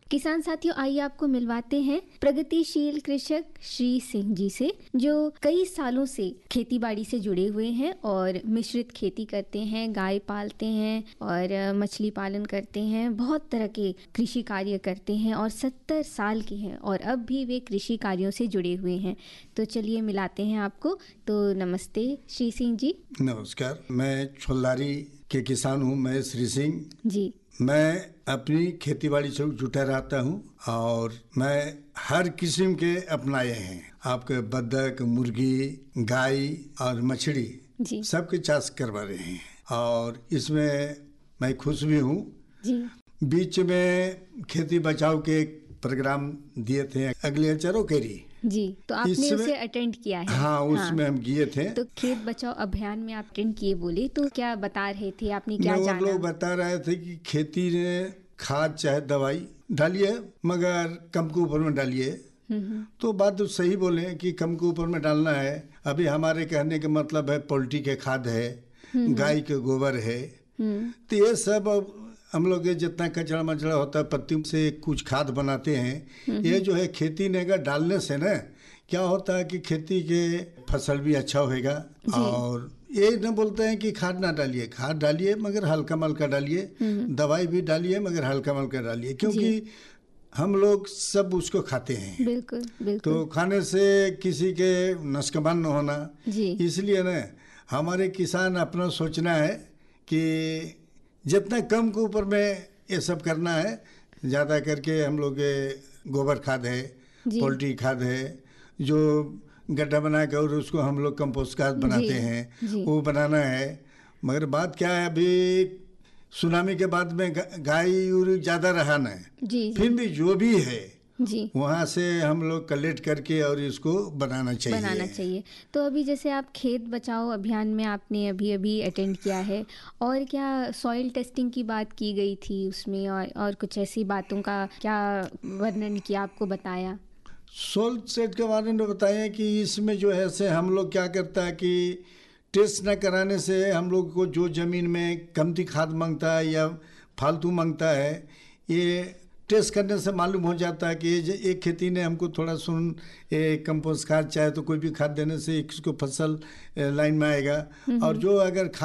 किसान साथियों, आइए आपको मिलवाते हैं प्रगतिशील कृषक श्री सिंह जी से, जो कई सालों से खेती बाड़ी से जुड़े हुए हैं और मिश्रित खेती करते हैं, गाय पालते हैं और मछली पालन करते हैं, बहुत तरह के कृषि कार्य करते हैं और 70 साल के हैं और अब भी वे कृषि कार्यों से जुड़े हुए हैं। तो चलिए मिलाते हैं आपको। तो नमस्ते श्री सिंह जी। नमस्कार, मैं छोलदारी के किसान हूँ। मैं श्री सिंह जी। मैं अपनी खेतीबाड़ी से जुटा रहता हूँ और मैं हर किस्म के अपनाए हैं। आपके बतख, मुर्गी, गाय और मछली सबके चाष करवा रहे हैं और इसमें मैं खुश भी हूँ। बीच में खेती बचाओ के प्रोग्राम दिए थे अगले चरो केरी जी, तो आपने उसे अटेंड किया है? हाँ, उसमें हम गए थे। तो खेत बचाओ अभियान में आप अटेंड किए बोले, तो क्या बता रहे थे, आपने क्या जाना? लोग बता रहे थे कि खेती में खाद चाहे दवाई डालिए मगर कम के ऊपर में डालिए। तो बात तो सही बोले कि कम के ऊपर में डालना है। अभी हमारे कहने का मतलब है पोल्ट्री के खाद है, गाय के गोबर है, तो ये सब हम लोग के जितना कचरा मचड़ा होता है पत्तियों से कुछ खाद बनाते हैं। ये जो है खेती ने डालने से ना क्या होता है कि खेती के फसल भी अच्छा होएगा। और ये न बोलते हैं कि खाद ना डालिए, खाद डालिए मगर हल्का मल्का डालिए, दवाई भी डालिए मगर हल्का मल्का डालिए, क्योंकि हम लोग सब उसको खाते हैं। बिल्कुल, बिल्कुल। तो खाने से किसी के नस्कबान न होना, इसलिए ना हमारे किसान अपना सोचना है कि जितना कम के ऊपर में ये सब करना है। ज़्यादा करके हम लोग गोबर खाद है, पोल्ट्री खाद है, जो गड्ढा बना कर और उसको हम लोग कंपोस्ट खाद बनाते हैं, वो बनाना है। मगर बात क्या है, अभी सुनामी के बाद में गाय ज़्यादा रहा ना, फिर भी जो भी है वहाँ से हम लोग कलेक्ट करके और इसको बनाना चाहिए। तो अभी जैसे आप खेत बचाओ अभियान में आपने अभी अटेंड किया है, और क्या सॉइल टेस्टिंग की बात की गई थी उसमें, और कुछ ऐसी बातों का क्या वर्णन किया, आपको बताया? सॉइल सेट के बारे में बताया कि इसमें जो है से हम लोग क्या करता है कि टेस्ट न कराने से हम लोग को जो ज़मीन में कमती खाद मांगता है या फालतू मांगता है, ये टेस्ट करने से मालूम हो जाता है कि एक खेती ने हमको थोड़ा कंपोस्ट खाद चाहे तो कोई भी खाद देने से इसको फसल लाइन में आएगा। और जो अगर